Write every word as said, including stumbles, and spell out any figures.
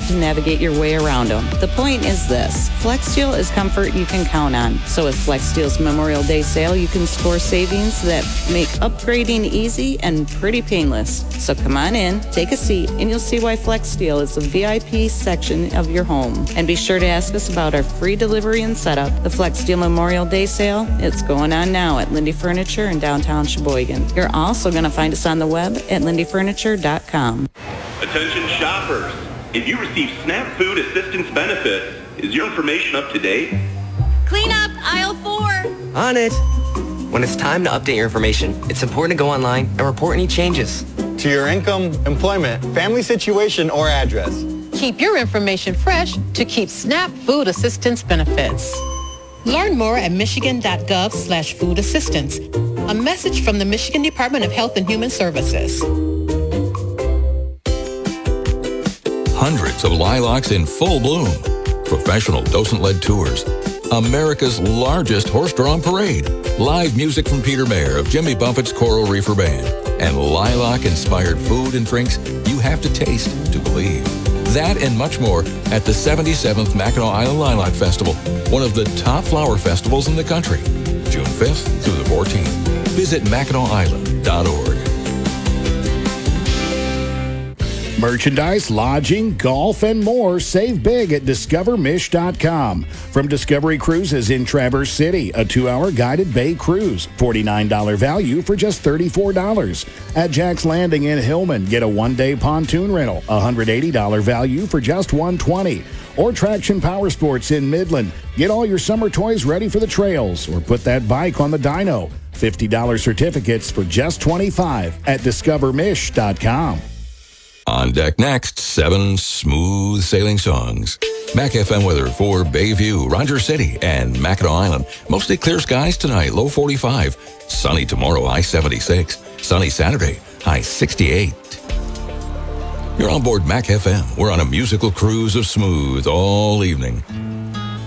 to navigate your way around them. The point is this: FlexSteel is comfort you can count on. So with FlexSteel's Memorial Day sale, you can score savings that make upgrading easy and pretty painless. So come on in, take a seat, and you'll see why FlexSteel is the V I P section of your home. And be sure to ask us about our free delivery and setup. The FlexSteel Memorial Day sale, it's going on now at Lindy Furniture in downtown Sheboygan. You're also going to find us on the web at lindy furniture dot com. Attention shoppers. If you receive SNAP Food Assistance benefits, is your information up to date? Clean up aisle four. On it. When it's time to update your information, it's important to go online and report any changes. To your income, employment, family situation, or address. Keep your information fresh to keep SNAP Food Assistance benefits. Learn more at michigan.gov slash food assistance. A message from the Michigan Department of Health and Human Services. Hundreds of lilacs in full bloom. Professional docent-led tours. America's largest horse-drawn parade. Live music from Peter Mayer of Jimmy Buffett's Coral Reefer Band. And lilac-inspired food and drinks you have to taste to believe. That and much more at the seventy-seventh Mackinac Island Lilac Festival, one of the top flower festivals in the country. June fifth through the fourteenth. Visit mackinac island dot org. Merchandise, lodging, golf, and more. Save big at discover mish dot com. From Discovery Cruises in Traverse City, a two-hour guided bay cruise, forty-nine dollars value for just thirty-four dollars. At Jack's Landing in Hillman, get a one-day pontoon rental, one hundred eighty dollars value for just one hundred twenty dollars. Or Traction Power Sports in Midland. Get all your summer toys ready for the trails, or put that bike on the dyno. fifty dollars certificates for just twenty-five dollars at discover mish dot com. On deck next, seven smooth sailing songs. Mac F M weather for Bayview, Rogers City, and Mackinac Island. Mostly clear skies tonight, low forty-five. Sunny tomorrow, high seventy-six. Sunny Saturday, high sixty-eight. You're on board Mac F M. We're on a musical cruise of smooth all evening.